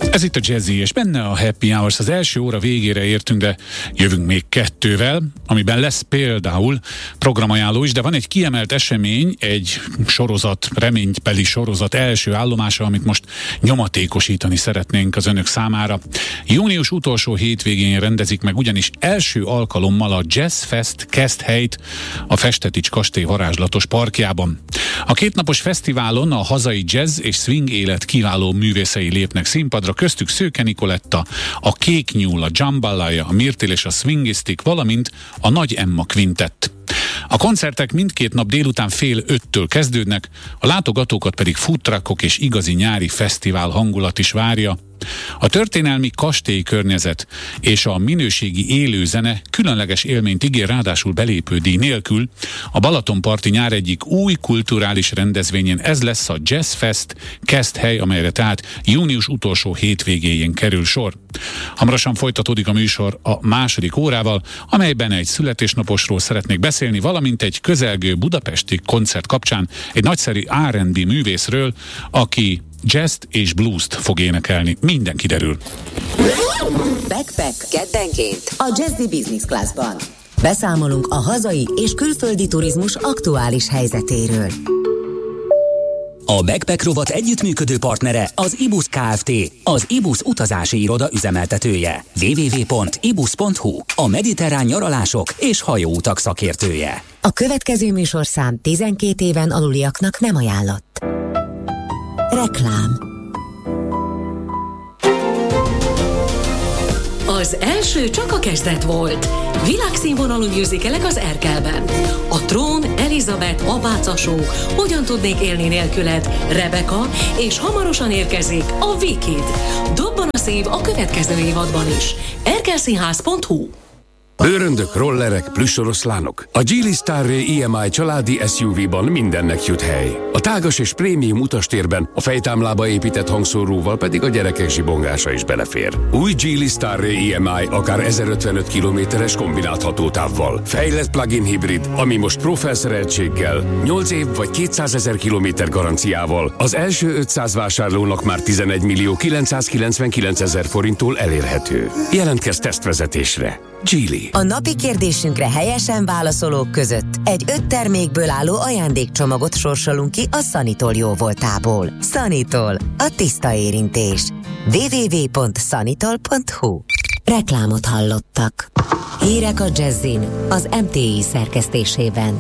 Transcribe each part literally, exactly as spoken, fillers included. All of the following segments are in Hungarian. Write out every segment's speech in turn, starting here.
Ez itt a Jazzy, és benne a Happy Hours. Az első óra végére értünk, de jövünk még kettővel, amiben lesz például programajánló is, de van egy kiemelt esemény, egy sorozat, reménybeli sorozat első állomása, amit most nyomatékosítani szeretnénk az önök számára. Június utolsó hétvégén rendezik meg ugyanis első alkalommal a Jazz Fest Keszthelyt a Festetics kastély varázslatos parkjában. A kétnapos fesztiválon a hazai jazz és swing élet kiváló művészei lépnek színpadra, köztük Szőke Nikoletta, a Kék Nyúl, a Jambalaya, a Mirtil és a Swingistik, valamint a Nagy Emma Quintett. A koncertek mindkét nap délután fél öttől kezdődnek, a látogatókat pedig food truckok és igazi nyári fesztivál hangulat is várja. A történelmi kastély környezet és a minőségi élő zene különleges élményt ígér, ráadásul belépődíj nélkül. A Balatonparti nyár egyik új kulturális rendezvényen ez lesz a Jazz Fest Keszthely, amelyre tehát június utolsó hétvégéjén kerül sor. Hamarosan folytatódik a műsor a második órával, amelyben egy születésnaposról szeretnék beszélni, valamint egy közelgő budapesti koncert kapcsán egy nagyszerű er end bé művészről, aki jazzt és bluest fog énekelni. Minden kiderül. Backpack keddenként a Jazzy Business Classban. Beszámolunk a hazai és külföldi turizmus aktuális helyzetéről. A Backpack rovat együttműködő partnere az ibusz Kft., az ibusz utazási iroda üzemeltetője. double-u double-u double-u pont ibusz pont hu, a mediterrán nyaralások és hajóutak szakértője. A következő műsorszám tizenkét éven aluliaknak nem ajánlott. Reklám. Az első csak a kezdet volt. Világszínvonalú musicalek az Erkelben. A Trón, Elizabeth, Apáca Show, Hogyan tudnék élni nélküled, Rebecca, és hamarosan érkezik a Wicked. Dobban a szív a következő évadban is. erkelszínház pont hu. Bőröndök, rollerek, plüssoroszlánok. A Geely Starray i em i családi es u vé-ban mindennek jut hely. A tágas és prémium utastérben a fejtámlába épített hangszóróval pedig a gyerekek zsibongása is belefér. Új Geely Starray i em i akár ezerötvenöt kilométeres kombinált hatótávval. Fejlett plug-in hibrid, ami most Pro felszereltséggel, nyolc év vagy kétszázezer kilométer garanciával az első ötszáz vásárlónak már tizenegy millió kilencszázkilencvenkilencezer forinttól elérhető. Jelentkezz tesztvezetésre. Geely. A napi kérdésünkre helyesen válaszolók között egy öt termékből álló ajándékcsomagot sorsolunk ki a Sanitol jóvoltából. Sanitol, a tiszta érintés. double-u double-u double-u pont sanitol pont hu. Reklámot hallottak. Hírek a Jazzin, az em té i szerkesztésében.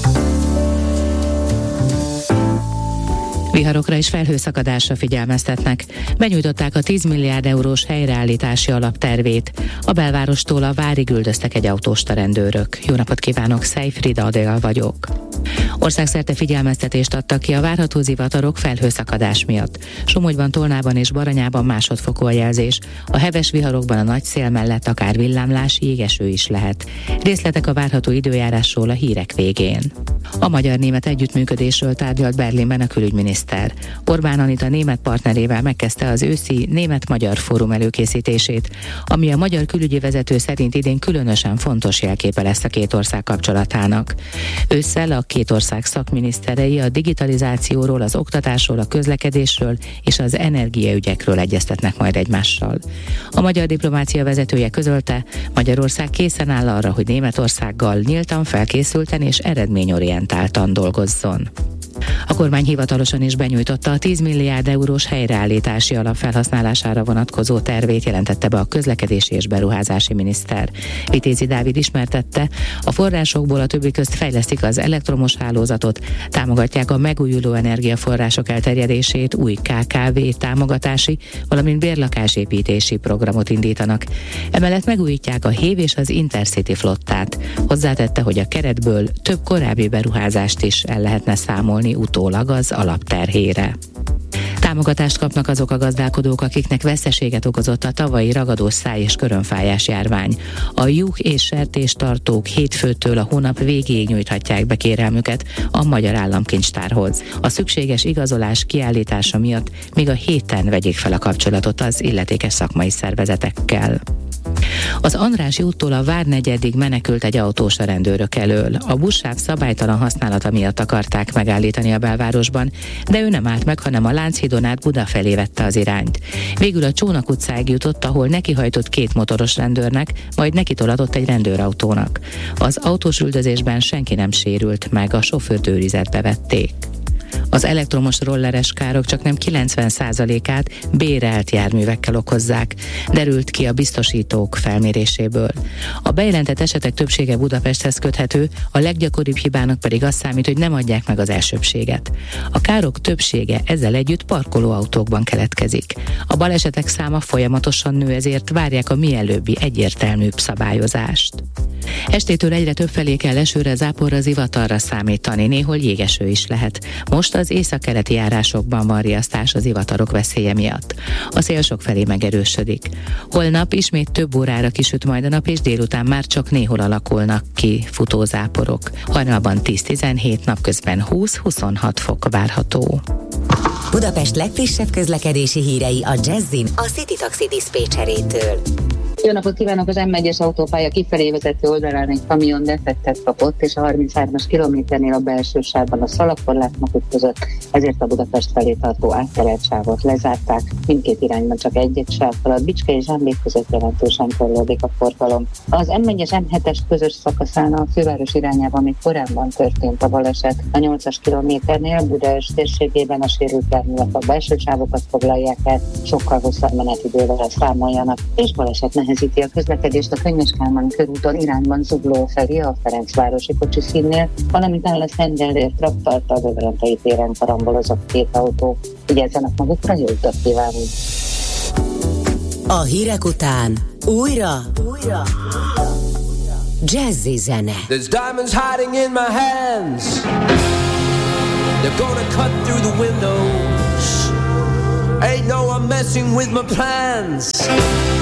Viharokra és felhőszakadásra figyelmeztetnek. Benyújtották a tíz milliárd eurós helyreállítási alaptervét. A belvárostól a Várig üldöztek egy autósta rendőrök. Jó napot kívánok, Szejfrida Adél vagyok. Országszerte figyelmeztetést adtak ki a várható zivatarok felhőszakadás miatt. Somogyban, Tolnában és Baranyában másodfokú a jelzés. A heves viharokban a nagy szél mellett akár villámlás, jégeső is lehet. Részletek a várható időjárásról a hírek végén. A magyar-német együttműködésről tárgyalt Berlinben a külügyminiszter. Orbán Anita német partnerével megkezdte az őszi német-magyar fórum előkészítését, ami a magyar külügyi vezető szerint idén különösen fontos jelképe lesz a két ország kapcsolatának. Ősszel a két ország szakminiszterei a digitalizációról, az oktatásról, a közlekedésről és az energiaügyekről egyeztetnek majd egymással. A magyar diplomácia vezetője közölte, Magyarország készen áll arra, hogy Németországgal nyíltan, felkészülten és eredményorientáltan dolgozzon. A kormány hivatalosan is benyújtotta a tíz milliárd eurós helyreállítási alap felhasználására vonatkozó tervét, jelentette be a közlekedési és beruházási miniszter. Vitézi Dávid ismertette, a forrásokból a többi közt fejlesztik az elektromos hálózatot, támogatják a megújuló energiaforrások elterjedését, új ká ká vé támogatási, valamint bérlakásépítési programot indítanak. Emellett megújítják a hév és az Intercity flottát. Hozzátette, hogy a keretből több korábbi beruházást is el lehetne számolni utólag az alapterhére. Támogatást kapnak azok a gazdálkodók, akiknek veszteséget okozott a tavalyi ragadós száj- és körömfájás járvány. A juh- és sertéstartók hétfőtől a hónap végéig nyújthatják be kérelmüket a Magyar Államkincstárhoz. A szükséges igazolás kiállítása miatt még a héten vegyék fel a kapcsolatot az illetékes szakmai szervezetekkel. Az Andrássy úttól a Várnegyedig menekült egy autós a rendőrök elől. A buszsáv szabálytalan használata miatt akarták megállítani a belvárosban, de ő nem állt meg, hanem a Lánchídon át Buda felé vette az irányt. Végül a Csónak utcáig jutott, ahol nekihajtott két motoros rendőrnek, majd nekitoladott egy rendőrautónak. Az autós üldözésben senki nem sérült meg, a sofőrt őrizetbe vették. Az elektromos rolleres károk csaknem kilencven százalékát bérelt járművekkel okozzák, derült ki a biztosítók felméréséből. A bejelentett esetek többsége Budapesthez köthető, a leggyakoribb hibának pedig az számít, hogy nem adják meg az elsőbséget. A károk többsége ezzel együtt parkolóautókban keletkezik. A balesetek száma folyamatosan nő, ezért várják a mielőbbi egyértelműbb szabályozást. Estétől egyre több felé kell esőre, záporra, zivatarra számítani, néhol jégeső is lehet. Most az északkeleti járásokban van riasztás az zivatarok veszélye miatt. A szél sok felé megerősödik. Holnap ismét több órára kisüt majd a nap, és délután már csak néhol alakulnak ki futózáporok. Hajnalban tíz-tizenhét, napközben húsz-huszonhat fok várható. Budapest legfrissebb közlekedési hírei a Jazzin a City Taxi diszpécserétől. Jó napot kívánok! Az M egyes autópálya kifelé vezető oldalán egy kamion defektet kapott, és a harminchármas kilométernél a belső sávban a szalagkorlátnak ütközött, ezért a Budapest felé tartó átterelt sávot lezárták. Mindkét irányban csak egy-egy sáv alatt, Bicske és Zsámbék között jelentősen torlódik a forgalom. Az M egyes M hetes közös szakaszán a főváros irányában még korábban történt a baleset. A nyolcas kilométernél Budaörs térségében a sérült járművek a belső sávokat foglalják el, sokkal hosszabb menetidővel számoljanak, és baleset nehezíti a közlekedést a Könnyes Kálmán körúton irányban Zugló felé a Ferencvárosi kocsiszínnél, valamint áll a Szent Gellért raktarta a Döbrentei téren karambolozott két autó. Vigyázzanak magukra, jó utat kívánunk! A hírek után újra, újra jazzy zene. There's diamonds hiding in my hands. They're gonna cut through the windows. Ain't no one messing with my plans.